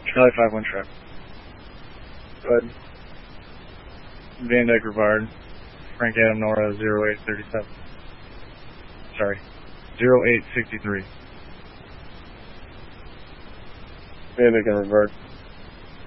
Charlie 5-1 truck. Go ahead. Van Dyke Rivard. Frank Adam Nora 0837. Sorry. 0863. Van Dyke and Rivard.